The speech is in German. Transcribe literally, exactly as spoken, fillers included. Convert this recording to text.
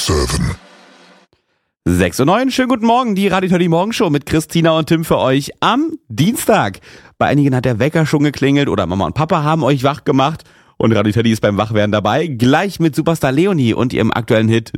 seven. sechs Uhr neun, schönen guten Morgen, die Radio Teddy Morgenshow mit Christina und Tim für euch am Dienstag. Bei einigen hat der Wecker schon geklingelt oder Mama und Papa haben euch wach gemacht und Radio Teddy ist beim Wachwerden dabei, gleich mit Superstar Leonie und ihrem aktuellen Hit